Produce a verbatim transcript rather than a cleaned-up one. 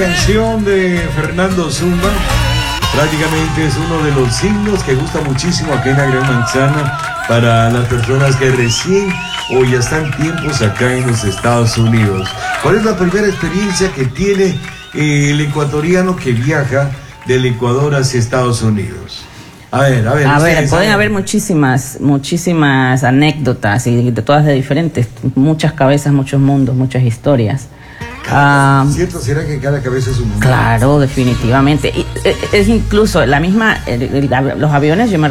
canción de Fernando Zumba prácticamente es uno de los signos que gusta muchísimo aquí en la Gran Manzana para las personas que recién o ya están tiempos acá en los Estados Unidos. ¿Cuál es la primera experiencia que tiene eh, el ecuatoriano que viaja del Ecuador hacia Estados Unidos? A ver, a ver. A ver, pueden haber muchísimas, muchísimas anécdotas y de todas de diferentes, muchas cabezas, muchos mundos, muchas historias. Cada, uh, ¿Cierto? ¿Será que cada cabeza es un mundo? Claro, definitivamente. Y, es incluso la misma, el, el, los aviones, yo me